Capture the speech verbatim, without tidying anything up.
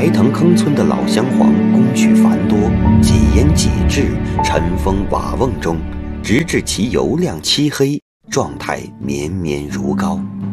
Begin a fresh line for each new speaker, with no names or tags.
白藤坑村的老乡黄工序繁多，几烟几掷，尘封瓦瓮中，直至其油亮漆黑，状态绵绵如膏。